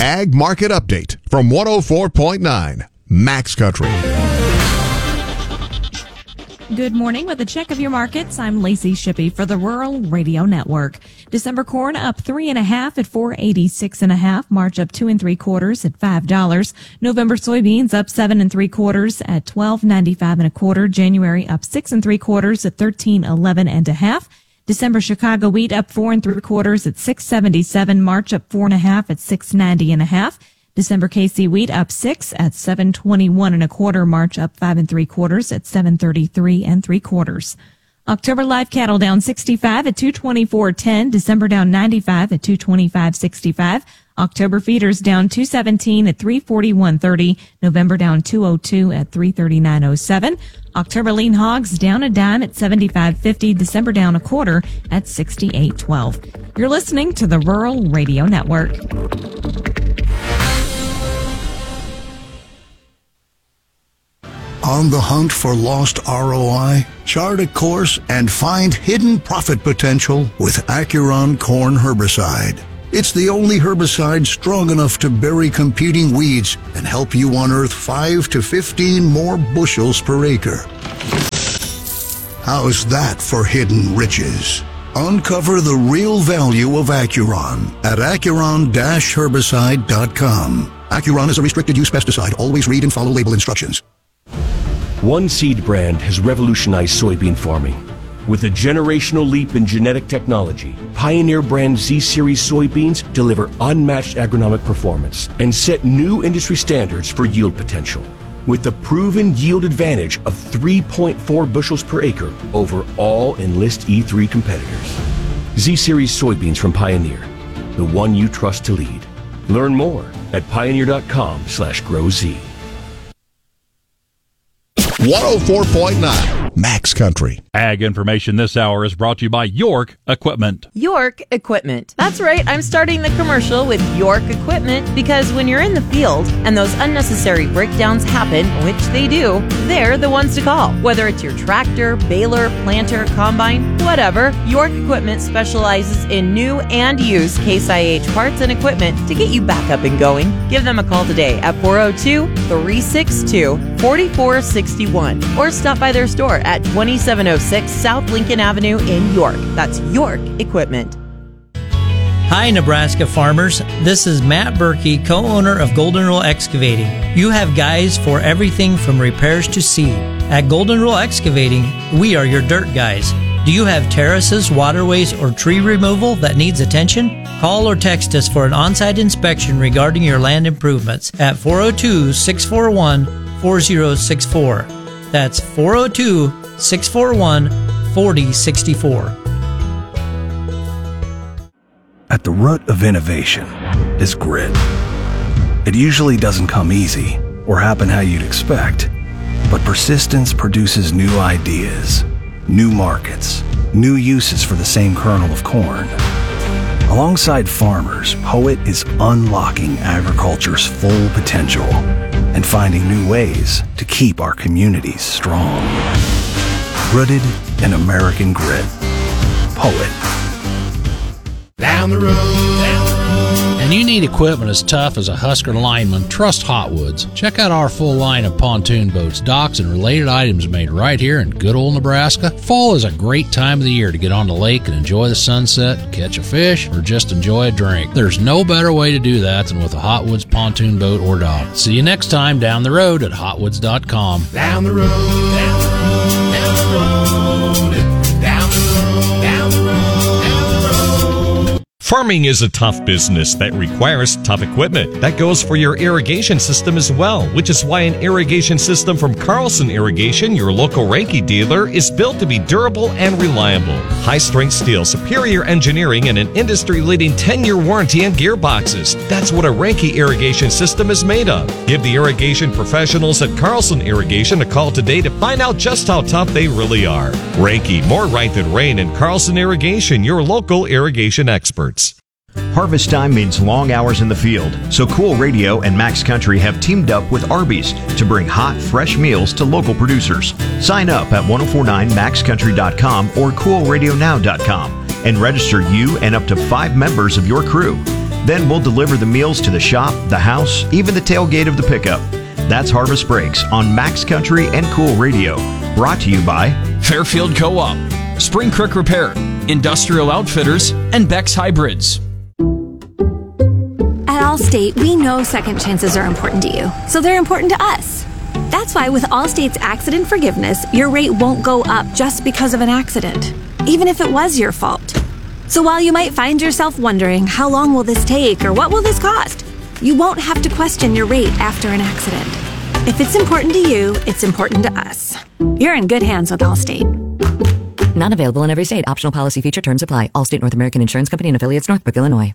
Ag Market Update from 104.9 Max Country. Good morning. With a check of your markets, I'm Lacey Shippey for the Rural Radio Network. December corn up 3.5 at $4.86.5. March up 2 3/4 at $5. November soybeans up 7 3/4 at $12.95 January up 6 3/4 at $13.11.5. December Chicago wheat up 4 3/4 at $6.77. March up 4.5 at $6.90.5. December KC wheat up 6 at $7.21 March up 5 3/4 at $7.33 3/4. October live cattle down 65 at $224.10. December down 95 at $225.65. October feeders down 217 at $341.30. November down 202 at $339.07. October lean hogs down a dime at $75.50. December down a quarter at $68.12. You're listening to the Rural Radio Network. On the hunt for lost ROI? Chart a course and find hidden profit potential with Acuron Corn Herbicide. It's the only herbicide strong enough to bury competing weeds and help you unearth 5 to 15 more bushels per acre. How's that for hidden riches? Uncover the real value of Acuron at Acuron-herbicide.com. Acuron is a restricted use pesticide. Always read and follow label instructions. One seed brand has revolutionized soybean farming. With a generational leap in genetic technology, Pioneer brand Z-Series soybeans deliver unmatched agronomic performance and set new industry standards for yield potential. With the proven yield advantage of 3.4 bushels per acre over all Enlist E3 competitors. Z-Series soybeans from Pioneer, the one you trust to lead. Learn more at pioneer.com/growz. 104.9 Max Country. Ag information this hour is brought to you by York Equipment. York Equipment. That's right, I'm starting the commercial with York Equipment because when you're in the field and those unnecessary breakdowns happen, which they do, they're the ones to call. Whether it's your tractor, baler, planter, combine, whatever, York Equipment specializes in new and used Case IH parts and equipment to get you back up and going. Give them a call today at 402-362-4461 or stop by their store at 2706 South Lincoln Avenue in York. That's York Equipment. Hi, Nebraska farmers. This is Matt Berkey, co-owner of Golden Rule Excavating. You have guys for everything from repairs to seed. At Golden Rule Excavating, we are your dirt guys. Do you have terraces, waterways, or tree removal that needs attention? Call or text us for an on-site inspection regarding your land improvements at 402-641-4064. That's 402-641-4064. At the root of innovation is grit. It usually doesn't come easy or happen how you'd expect, but persistence produces new ideas, new markets, new uses for the same kernel of corn. Alongside farmers, Poet is unlocking agriculture's full potential and finding new ways to keep our communities strong. Rooted in American grit. Poet. Down the road. And you need equipment as tough as a Husker lineman, trust Hotwoods. Check out our full line of pontoon boats, docks, and related items made right here in good old Nebraska. Fall is a great time of the year to get on the lake and enjoy the sunset, catch a fish, or just enjoy a drink. There's no better way to do that than with a Hotwoods pontoon boat or dock. See you next time down the road at hotwoods.com. Down the road, down the road, down the road, down the road, down the road, down the road. Farming is a tough business that requires tough equipment. That goes for your irrigation system as well, which is why an irrigation system from Carlson Irrigation, your local Ranke dealer, is built to be durable and reliable. High-strength steel, superior engineering, and an industry-leading 10-year warranty and gearboxes. That's what a Ranke irrigation system is made of. Give the irrigation professionals at Carlson Irrigation a call today to find out just how tough they really are. Ranke, more right than rain, and Carlson Irrigation, your local irrigation experts. Harvest time means long hours in the field, so Cool Radio and Max Country have teamed up with Arby's to bring hot, fresh meals to local producers. Sign up at 1049maxcountry.com or coolradionow.com and register you and up to 5 members of your crew. Then we'll deliver the meals to the shop, the house, even the tailgate of the pickup. That's Harvest Breaks on Max Country and Cool Radio. Brought to you by Fairfield Co-op, Spring Creek Repair, Industrial Outfitters, and Beck's Hybrids. At Allstate, we know second chances are important to you, so they're important to us. That's why with Allstate's accident forgiveness, your rate won't go up just because of an accident, even if it was your fault. So while you might find yourself wondering, how long will this take or what will this cost? You won't have to question your rate after an accident. If it's important to you, it's important to us. You're in good hands with Allstate. Not available in every state. Optional policy feature terms apply. Allstate North American Insurance Company and affiliates, Northbrook, Illinois.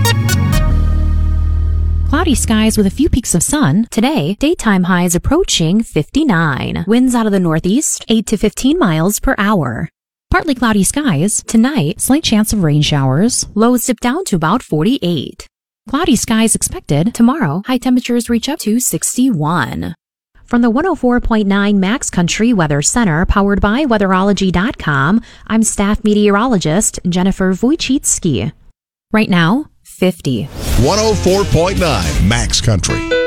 Cloudy skies with a few peaks of sun. Today, daytime highs approaching 59. Winds out of the northeast, 8 to 15 miles per hour. Partly cloudy skies. Tonight, slight chance of rain showers. Lows dip down to about 48. Cloudy skies expected. Tomorrow, high temperatures reach up to 61. From the 104.9 Max Country Weather Center, powered by Weatherology.com, I'm staff meteorologist Jennifer Wojcicki. Right now, 50. 104.9 Max Country.